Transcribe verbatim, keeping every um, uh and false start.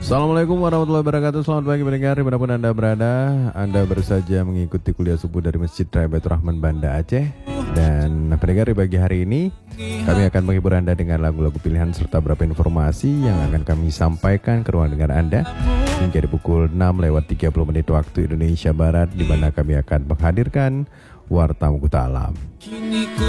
Assalamualaikum warahmatullahi wabarakatuh. Selamat pagi pendengar dimanapun Anda berada. Anda baru saja mengikuti kuliah subuh dari Masjid Raya Baitur Rahman Banda Aceh. Dan pendengar di pagi hari ini kami akan menghibur Anda dengan lagu-lagu pilihan serta beberapa informasi yang akan kami sampaikan ke ruang dengar Anda hingga di pukul enam lewat tiga puluh menit waktu Indonesia Barat, di mana kami akan menghadirkan Warta Mukuta Alam.